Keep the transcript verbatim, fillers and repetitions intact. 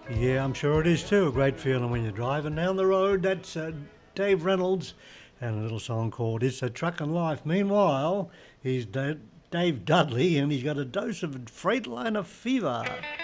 Yeah, I'm sure it is too. A great feeling when you're driving down the road. That's uh, Dave Reynolds and a little song called It's a Truckin' Life. Meanwhile, he's Da- Dave Dudley and he's got a dose of Freightliner fever.